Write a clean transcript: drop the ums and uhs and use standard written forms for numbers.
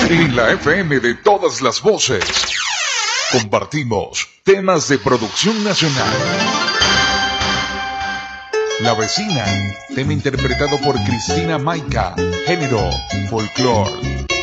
En la FM de todas las voces, compartimos temas de producción nacional. La vecina, tema interpretado por Cristina Maica, género folclore.